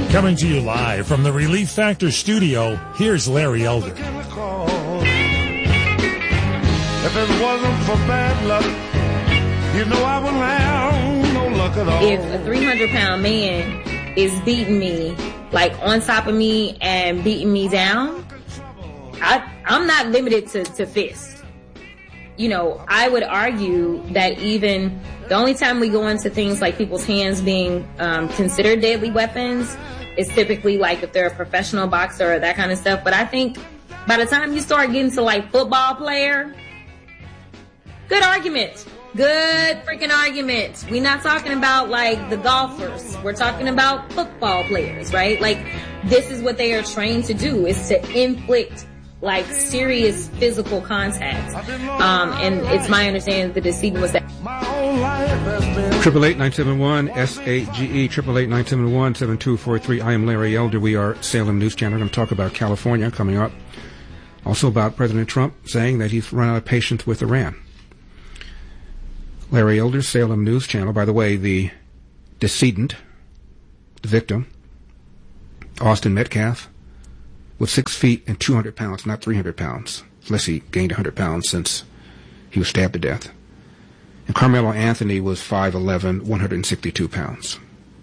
Coming to you live from the Relief Factor studio, here's Larry Elder. If it wasn't for bad luck, you know I wouldn't have no luck at all. If a 300-pound man is beating me, like on top of me and beating me down, I'm not limited to fist. You know, I would argue that even the only time we go into things like people's hands being considered deadly weapons is typically like if they're a professional boxer or that kind of stuff. But I think by the time you start getting to like football player, good argument. Good freaking argument. We're not talking about like the golfers. We're talking about football players, right? Like this is what they are trained to do, is to inflict like serious physical contact. And it's my understanding that the decedent was that. 888-971-SAGE, 888-971-7243. I am Larry Elder. We are Salem News Channel. We're going to talk about California coming up. Also about President Trump saying that he's run out of patience with Iran. Larry Elder, Salem News Channel. By the way, the decedent, the victim, Austin Metcalf, was 6 feet and 200 pounds, not 300 pounds, unless he gained 100 pounds since he was stabbed to death. And Carmelo Anthony was 5'11", 162 pounds.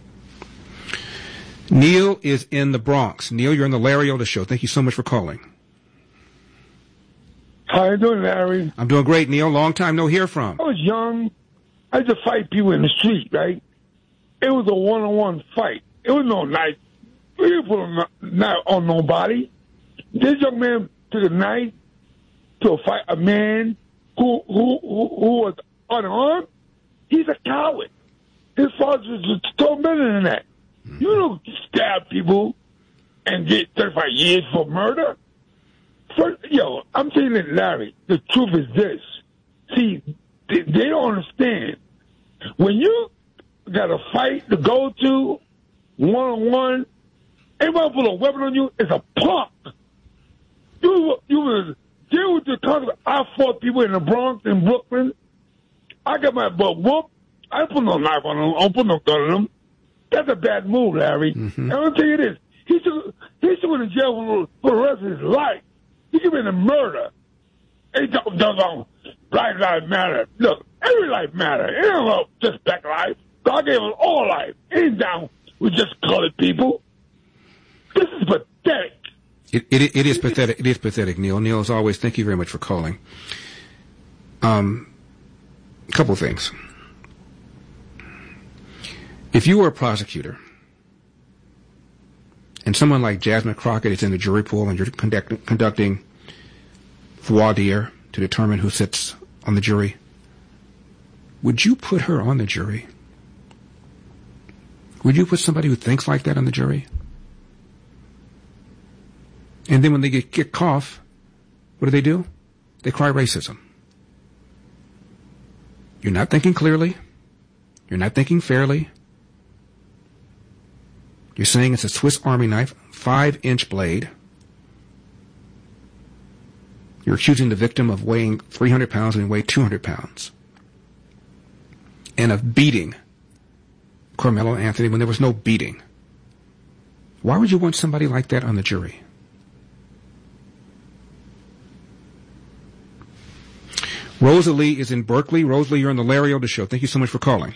Neil is in the Bronx. Neil, you're on the Larry Elder Show. Thank you so much for calling. How you doing, Larry? I'm doing great, Neil. Long time no hear from. I was young. I used to fight people in the street, right? It was a one-on-one fight. It was no knife. We didn't put a knife on nobody. This young man took a knife to fight a man who was unarmed. He's a coward. His father was told better than that. You don't stab people and get 35 years for murder. First, I'm telling you, Larry, the truth is this. See, they don't understand. When you got a fight to go to, one-on-one, anybody put a weapon on you is a punk. You was deal with the concept. I fought people in the Bronx, in Brooklyn. I got my butt whooped. I put no knife on them. I don't put no gun on them. That's a bad move, Larry. And I'm going to tell you this. He should go to jail for the rest of his life. He could be in a murder. He does Black Lives Matter. Look, every life matters. It ain't about just black life. God gave us all life. It ain't down with just colored people. This is pathetic. It is pathetic. It is pathetic, Neil. Neil, as always, thank you very much for calling. A couple of things. If you were a prosecutor and someone like Jasmine Crockett is in the jury pool and you're conducting voir dire to determine who sits on the jury, would you put her on the jury? Would you put somebody who thinks like that on the jury? And then when they get kicked off, what do? They cry racism. You're not thinking clearly. You're not thinking fairly. You're saying it's a Swiss Army knife, 5-inch blade. You're accusing the victim of weighing 300 pounds and he weighed 200 pounds. And of beating Carmelo Anthony when there was no beating. Why would you want somebody like that on the jury? Rosalie is in Berkeley. Rosalie, you're on the Larry Elder Show. Thank you so much for calling.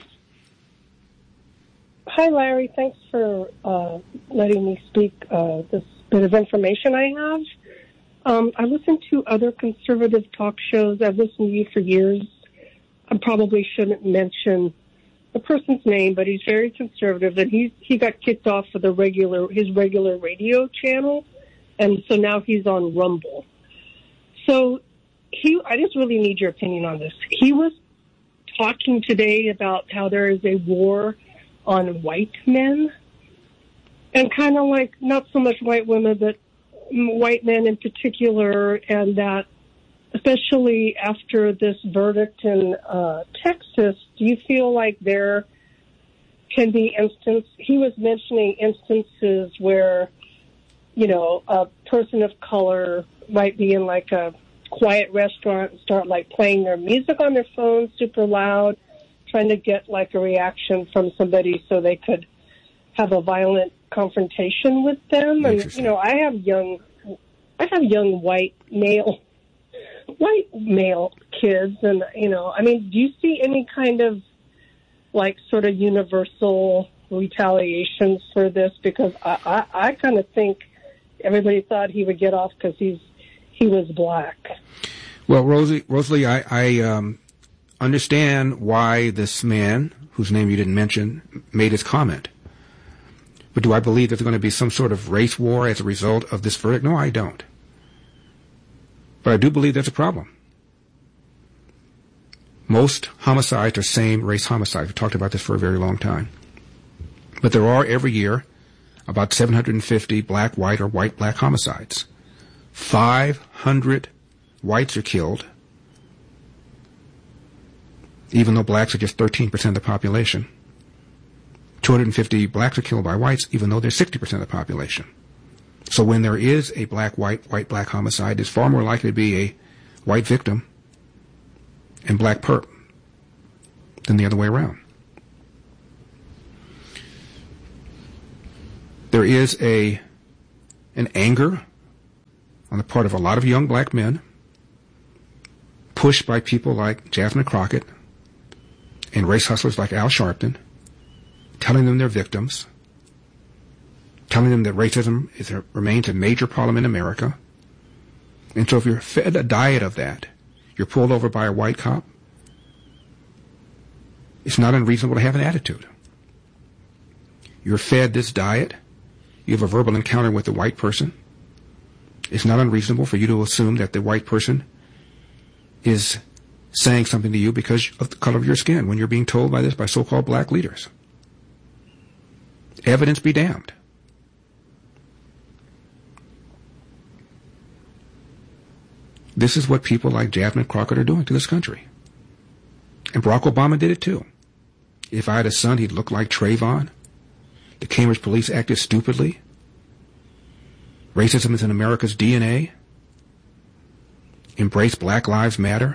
Hi, Larry. Thanks for letting me speak this bit of information I have. I listen to other conservative talk shows. I've listened to you for years. I probably shouldn't mention the person's name, but he's very conservative, and he got kicked off of his regular radio channel, and so now he's on Rumble. So I just really need your opinion on this. He was talking today about how there is a war on white men, and kind of like not so much white women, but white men in particular, and that especially after this verdict in Texas, do you feel like there can be he was mentioning instances where, a person of color might be in like a quiet restaurant and start like playing their music on their phone super loud, trying to get like a reaction from somebody so they could have a violent confrontation with them. And, I have young white male kids. And, do you see any kind of sort of universal retaliations for this? Because I kind of think everybody thought he would get off because he was black. Well, Rosalie, I understand why this man, whose name you didn't mention, made his comment. But do I believe there's going to be some sort of race war as a result of this verdict? No, I don't. But I do believe there's a problem. Most homicides are same-race homicides. We've talked about this for a very long time. But there are, every year, about 750 black, white, or white-black homicides. 500 whites are killed, even though blacks are just 13% of the population. 250 blacks are killed by whites, even though they're 60% of the population. So when there is a black-white, white-black homicide, it's far more likely to be a white victim and black perp than the other way around. There is an anger on the part of a lot of young black men, pushed by people like Jasmine Crockett and race hustlers like Al Sharpton, telling them they're victims, telling them that racism remains a major problem in America. And so if you're fed a diet of that, you're pulled over by a white cop, it's not unreasonable to have an attitude. You're fed this diet, you have a verbal encounter with a white person, it's not unreasonable for you to assume that the white person is saying something to you because of the color of your skin when you're being told by so-called black leaders. Evidence be damned. This is what people like Jasmine Crockett are doing to this country. And Barack Obama did it too. If I had a son, he'd look like Trayvon. The Cambridge police acted stupidly. Racism is in America's DNA. Embrace Black Lives Matter.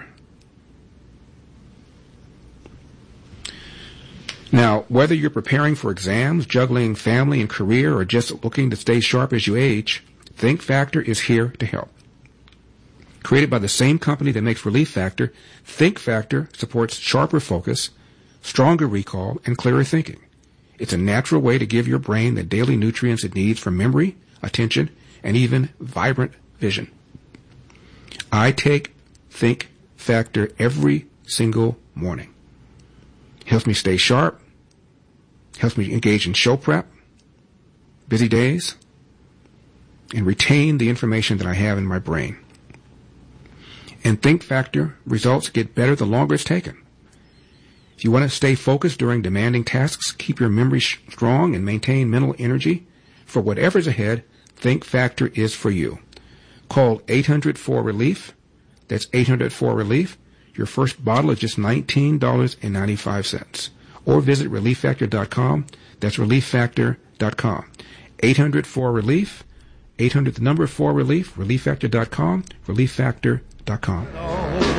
Now, whether you're preparing for exams, juggling family and career, or just looking to stay sharp as you age, Think Factor is here to help. Created by the same company that makes Relief Factor, Think Factor supports sharper focus, stronger recall, and clearer thinking. It's a natural way to give your brain the daily nutrients it needs for memory, attention, and even vibrant vision. I take Think Factor every single morning. Helps me stay sharp, helps me engage in show prep, busy days, and retain the information that I have in my brain. And Think Factor results get better the longer it's taken. If you want to stay focused during demanding tasks, keep your memory strong, and maintain mental energy for whatever's ahead, Think Factor is for you. Call 800-4-RELIEF. That's 800-4-RELIEF. Your first bottle is just $19.95. Or visit ReliefFactor.com. That's ReliefFactor.com. 800-4-RELIEF. 800 the number 4-RELIEF. ReliefFactor.com. ReliefFactor.com.